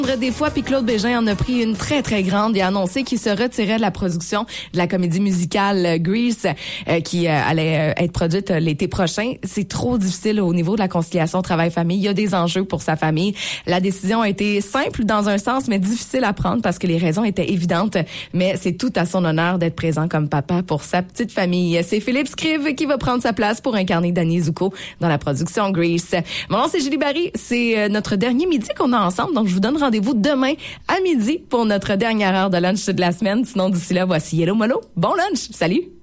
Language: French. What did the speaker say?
Des fois, puis Claude Bégin en a pris une très, très grande et a annoncé qu'il se retirait de la production de la comédie musicale Grease qui allait être produite l'été prochain. C'est trop difficile au niveau de la conciliation travail-famille. Il y a des enjeux pour sa famille. La décision a été simple dans un sens, mais difficile à prendre parce que les raisons étaient évidentes. Mais c'est tout à son honneur d'être présent comme papa pour sa petite famille. C'est Philippe Scrive qui va prendre sa place pour incarner Danny Zuko dans la production Grease. Mon nom, c'est Julie Barry. C'est notre dernier midi qu'on a ensemble, donc je vous donne rendez-vous demain à midi pour notre dernière heure de lunch de la semaine. Sinon, d'ici là, voici Yellow Molo. Bon lunch! Salut!